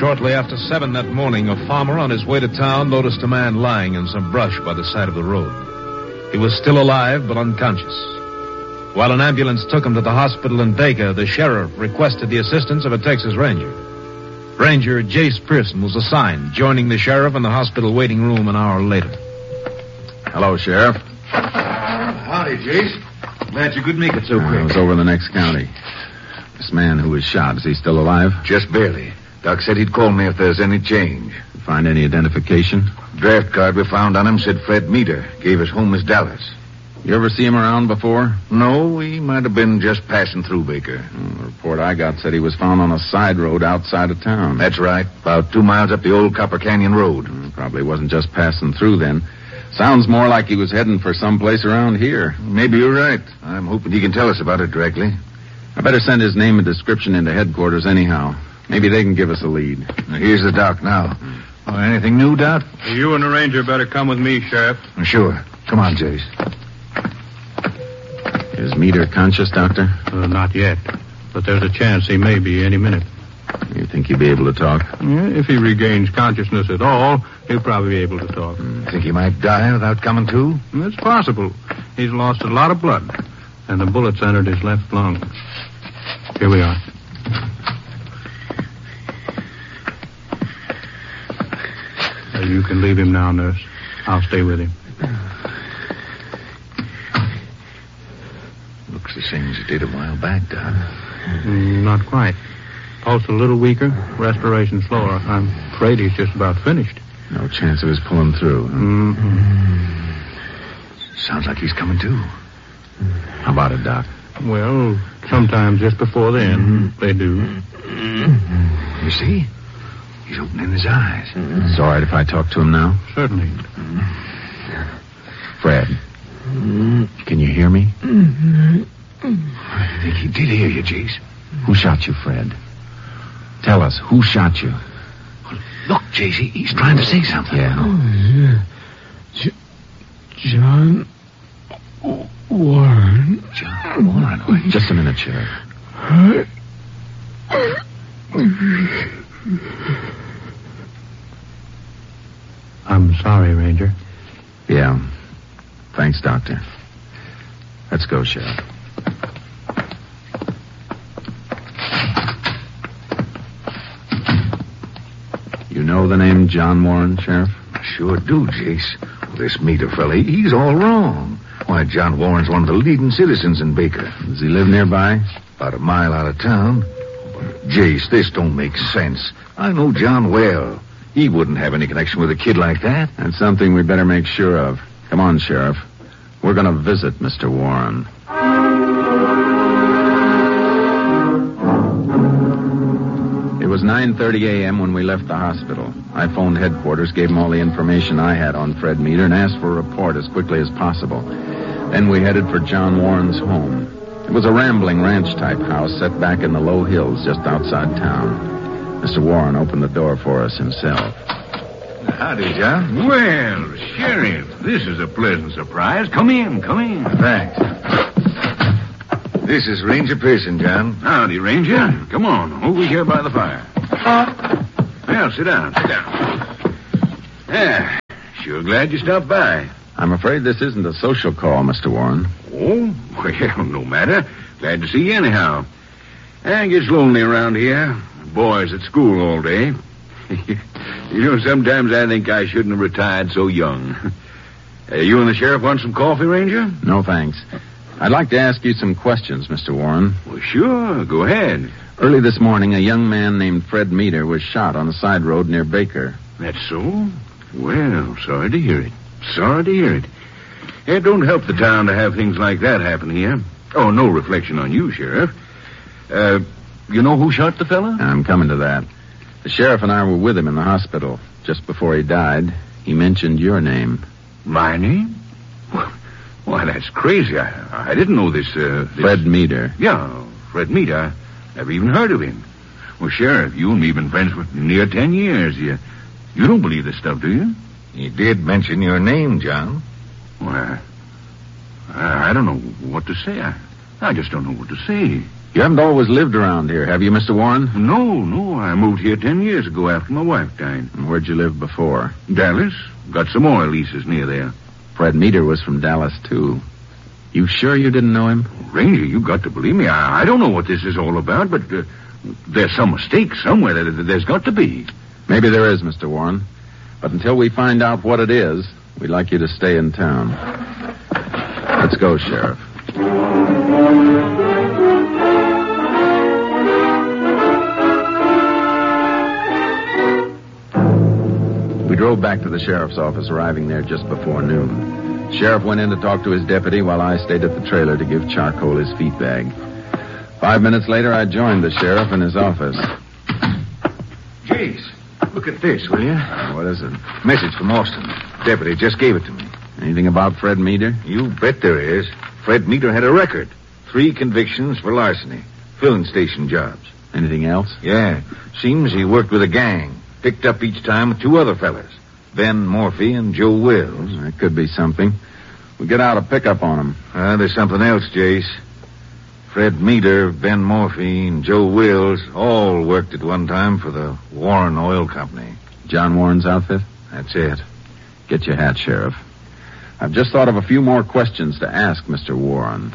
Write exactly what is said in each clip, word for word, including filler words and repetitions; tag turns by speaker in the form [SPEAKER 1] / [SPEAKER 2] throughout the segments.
[SPEAKER 1] Shortly after seven that morning, a farmer on his way to town noticed a man lying in some brush by the side of the road. He was still alive, but unconscious. While an ambulance took him to the hospital in Baker, the sheriff requested the assistance of a Texas Ranger. Ranger Jace Pearson was assigned, joining the sheriff in the hospital waiting room an hour later.
[SPEAKER 2] Hello, Sheriff.
[SPEAKER 3] Howdy, Jace. Glad you could make it so quick.
[SPEAKER 2] I was over the next county. This man who was shot, is he still alive?
[SPEAKER 3] Just barely. Doc said he'd call me if there's any change.
[SPEAKER 2] Find any identification?
[SPEAKER 3] Draft card we found on him said Fred Meter. Gave us home as Dallas.
[SPEAKER 2] You ever see him around before?
[SPEAKER 3] No, he might have been just passing through Baker.
[SPEAKER 2] Well, the report I got said he was found on a side road outside of town.
[SPEAKER 3] That's right. About two miles up the old Copper Canyon Road.
[SPEAKER 2] Mm, probably wasn't just passing through then. Sounds more like he was heading for someplace around here.
[SPEAKER 3] Maybe you're right. I'm hoping he can tell us about it directly.
[SPEAKER 2] I better send his name and description into headquarters anyhow. Maybe they can give us a lead.
[SPEAKER 3] Now, here's the doc now. Oh, anything new, Doc?
[SPEAKER 4] You and the ranger better come with me, Sheriff.
[SPEAKER 3] Sure. Come on, Jace.
[SPEAKER 2] Is Meter conscious, Doctor?
[SPEAKER 4] Uh, not yet. But there's a chance he may be any minute.
[SPEAKER 2] You think he'll be able to talk?
[SPEAKER 4] Yeah, if he regains consciousness at all, he'll probably be able to talk.
[SPEAKER 3] Mm. Think he might die without coming to?
[SPEAKER 4] It's possible. He's lost a lot of blood, and the bullets entered his left lung. Here we are. Uh, you can leave him now, nurse. I'll stay with him.
[SPEAKER 3] Looks the same as it did a while back, Doc.
[SPEAKER 4] Mm, not quite. Pulse a little weaker, respiration slower. I'm afraid he's just about finished.
[SPEAKER 2] No chance of his pulling through. Huh?
[SPEAKER 3] Mm-hmm. Sounds like he's coming to.
[SPEAKER 2] How about it, Doc?
[SPEAKER 4] Well, sometimes just before then, mm-hmm. they do.
[SPEAKER 3] Mm-hmm. You see? He's opening his eyes.
[SPEAKER 2] Mm-hmm. It's all right if I talk to him now?
[SPEAKER 4] Certainly.
[SPEAKER 2] Mm-hmm. Fred, mm-hmm. Can you hear me?
[SPEAKER 3] Mm-hmm. I think he did hear you, Jace.
[SPEAKER 2] Who shot you, Fred? Tell us, who shot you?
[SPEAKER 3] Look, Jace, he, he's trying to say something.
[SPEAKER 2] Yeah.
[SPEAKER 5] Oh, yeah. J- John Warren.
[SPEAKER 3] John Warren? Wait.
[SPEAKER 2] Just a minute, Sheriff.
[SPEAKER 4] I'm sorry, Ranger.
[SPEAKER 2] Yeah. Thanks, Doctor. Let's go, Sheriff. You know the name John Warren, Sheriff?
[SPEAKER 3] I sure do, Jace. Well, this Meter fella, he's all wrong. Why, John Warren's one of the leading citizens in Baker.
[SPEAKER 2] Does he live nearby?
[SPEAKER 3] About a mile out of town. But, Jace, this don't make sense. I know John well. He wouldn't have any connection with a kid like that.
[SPEAKER 2] That's something we better make sure of. Come on, Sheriff. We're going to visit Mister Warren. It was nine thirty a.m. when we left the hospital. I phoned headquarters, gave them all the information I had on Fred Meter, and asked for a report as quickly as possible. Then we headed for John Warren's home. It was a rambling ranch-type house set back in the low hills just outside town. Mister Warren opened the door for us himself.
[SPEAKER 3] Howdy, John.
[SPEAKER 6] Well, Sheriff, this is a pleasant surprise. Come in, come in.
[SPEAKER 3] Thanks. This is Ranger Pearson, John.
[SPEAKER 6] Howdy, Ranger. Come on, over here by the fire. Well, sit down, sit down. Yeah, sure glad you stopped by.
[SPEAKER 2] I'm afraid this isn't a social call, Mister Warren.
[SPEAKER 6] Oh, well, no matter. Glad to see you anyhow. It gets lonely around here. Boys at school all day. You know, sometimes I think I shouldn't have retired so young. Uh, you and the sheriff want some coffee, Ranger?
[SPEAKER 2] No, thanks. I'd like to ask you some questions, Mister Warren.
[SPEAKER 6] Well, sure. Go ahead.
[SPEAKER 2] Early this morning, a young man named Fred Meter was shot on a side road near Baker.
[SPEAKER 6] That's so? Well, sorry to hear it. Sorry to hear it. It don't help the town to have things like that happen here. Oh, no reflection on you, Sheriff. Uh, you know who shot the fella?
[SPEAKER 2] I'm coming to that. The sheriff and I were with him in the hospital. Just before he died, he mentioned your name.
[SPEAKER 6] My name? Why, that's crazy. I, I didn't know this, uh, this...
[SPEAKER 2] Fred Meter.
[SPEAKER 6] Yeah, Fred Meter. I never even heard of him. Well, Sheriff, you and me been friends for near ten years. You, you don't believe this stuff, do you?
[SPEAKER 3] He did mention your name, John.
[SPEAKER 6] Well, I, I don't know what to say. I, I just don't know what to say.
[SPEAKER 2] You haven't always lived around here, have you, Mister Warren?
[SPEAKER 6] No, no. I moved here ten years ago after my wife died.
[SPEAKER 2] And where'd you live before?
[SPEAKER 6] Dallas. Got some oil leases near there.
[SPEAKER 2] Fred Meader was from Dallas, too. You sure you didn't know him?
[SPEAKER 6] Ranger, you got to believe me. I, I don't know what this is all about, but uh, there's some mistake somewhere. There, there's got to be.
[SPEAKER 2] Maybe there is, Mister Warren. But until we find out what it is, we'd like you to stay in town. Let's go, Sheriff. We drove back to the sheriff's office, arriving there just before noon. The sheriff went in to talk to his deputy while I stayed at the trailer to give Charcoal his feed bag. Five minutes later, I joined the sheriff in his office.
[SPEAKER 3] Jeez, look at this, will you?
[SPEAKER 2] What is it?
[SPEAKER 3] Message from Austin. Deputy just gave it to me.
[SPEAKER 2] Anything about Fred Meader?
[SPEAKER 3] You bet there is. Fred Meader had a record. Three convictions for larceny. Filling station jobs.
[SPEAKER 2] Anything else?
[SPEAKER 3] Yeah. Seems he worked with a gang. Picked up each time with two other fellas. Ben Morphy and Joe Wills.
[SPEAKER 2] That could be something. We'll get out a pickup on him.
[SPEAKER 3] Uh, there's something else, Jace. Fred Meader, Ben Morphy, and Joe Wills all worked at one time for the Warren Oil Company.
[SPEAKER 2] John Warren's outfit?
[SPEAKER 3] That's it.
[SPEAKER 2] Get your hat, Sheriff. I've just thought of a few more questions to ask Mister Warren.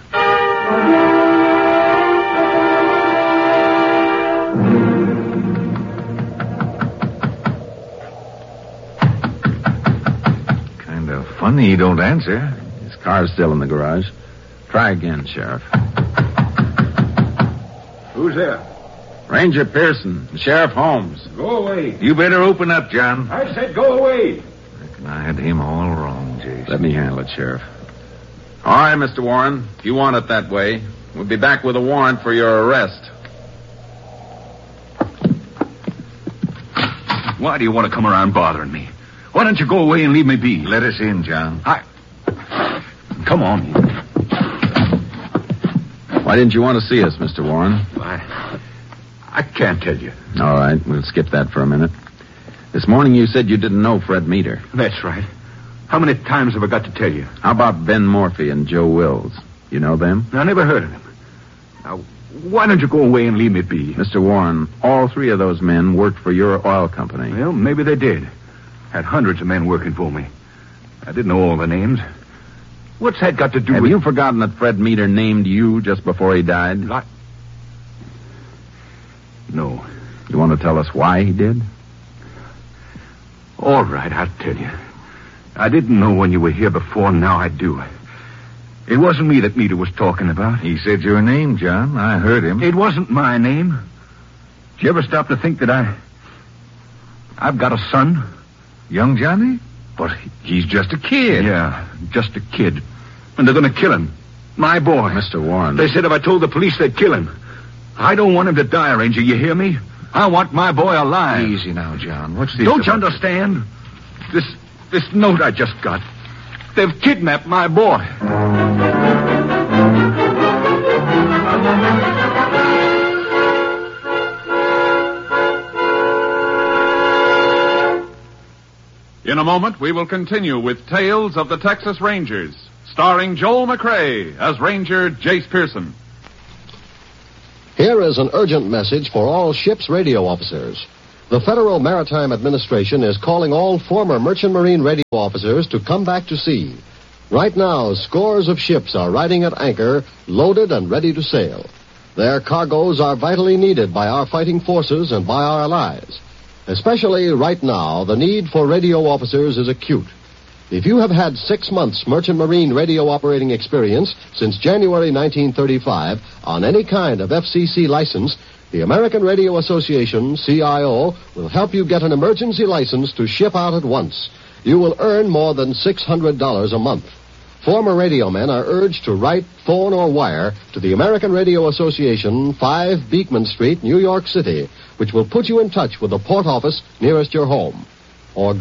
[SPEAKER 3] Kind of funny you don't answer.
[SPEAKER 2] His car's still in the garage. Try again, Sheriff.
[SPEAKER 6] Who's there?
[SPEAKER 2] Ranger Pearson, Sheriff Holmes.
[SPEAKER 6] Go away.
[SPEAKER 3] You better open up, John.
[SPEAKER 6] I said go away.
[SPEAKER 3] Reckon I had him all wrong, Jason.
[SPEAKER 2] Let me handle it, Sheriff. All right, Mister Warren. If you want it that way, we'll be back with a warrant for your arrest.
[SPEAKER 6] Why do you want to come around bothering me? Why don't you go away and leave me be?
[SPEAKER 3] Let us in, John.
[SPEAKER 6] I... Come on.
[SPEAKER 2] Why didn't you want to see us, Mister Warren?
[SPEAKER 6] I... I can't tell you.
[SPEAKER 2] All right, we'll skip that for a minute. This morning you said you didn't know Fred Meader.
[SPEAKER 6] That's right. How many times have I got to tell you?
[SPEAKER 2] How about Ben Morphy and Joe Wills? You know them?
[SPEAKER 6] I never heard of them. Now, why don't you go away and leave me be?
[SPEAKER 2] Mister Warren, all three of those men worked for your oil company.
[SPEAKER 6] Well, maybe they did. Had hundreds of men working for me. I didn't know all the names. What's that got to do
[SPEAKER 2] Have
[SPEAKER 6] with...
[SPEAKER 2] you forgotten that Fred Meader named you just before he died?
[SPEAKER 6] I... No.
[SPEAKER 2] You want to tell us why he did?
[SPEAKER 6] All right, I'll tell you. I didn't know when you were here before, now I do. It wasn't me that Meader was talking about.
[SPEAKER 3] He said your name, John. I heard him.
[SPEAKER 6] It wasn't my name. Did you ever stop to think that I... I've got a son?
[SPEAKER 3] Young Johnny? But he's just a kid.
[SPEAKER 6] Yeah, just a kid. And they're going to kill him. My boy.
[SPEAKER 2] Mister Warren.
[SPEAKER 6] They said if I told the police, they'd kill him. I don't want him to die, Ranger. You hear me? I want my boy alive.
[SPEAKER 3] Easy now, John. What's this
[SPEAKER 6] Don't you
[SPEAKER 3] about?
[SPEAKER 6] understand? This this note I just got. They've kidnapped my boy.
[SPEAKER 7] In a moment, we will continue with Tales of the Texas Rangers, starring Joel McRae as Ranger Jace Pearson.
[SPEAKER 8] Here is an urgent message for all ship's radio officers. The Federal Maritime Administration is calling all former Merchant Marine radio officers to come back to sea. Right now, scores of ships are riding at anchor, loaded and ready to sail. Their cargoes are vitally needed by our fighting forces and by our allies. Especially right now, the need for radio officers is acute. If you have had six months Merchant Marine radio operating experience since January nineteen thirty-five on any kind of F C C license, the American Radio Association, C I O, will help you get an emergency license to ship out at once. You will earn more than six hundred dollars a month. Former radio men are urged to write, phone, or wire to the American Radio Association, five Beekman Street, New York City, which will put you in touch with the port office nearest your home. Or